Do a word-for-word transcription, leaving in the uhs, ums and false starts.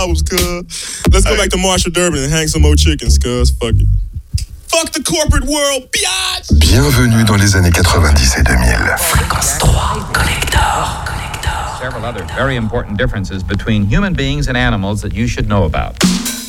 hours, cuz. Let's go back to Marshall Durbin and hang some more chickens, cuz. Fuck it. Fuck the corporate world, biatch! Bienvenue dans les années quatre-vingt-dix et deux mille. Fréquence trois, Collector. Several other very important differences between human beings and animals that you should know about.